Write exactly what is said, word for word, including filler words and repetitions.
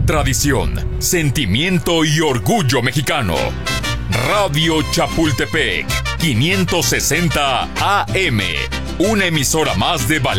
tradición, sentimiento y orgullo mexicano. Radio Chapultepec, quinientos sesenta A M, una emisora más de Valero.